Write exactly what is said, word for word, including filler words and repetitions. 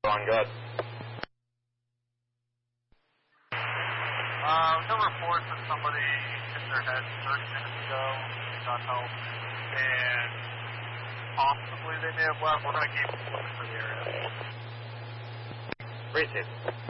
on, go ahead. Uh, no reports that somebody hit their head thirty minutes ago, got help, and possibly they may have left. We're going to keep looking for the area. Receive.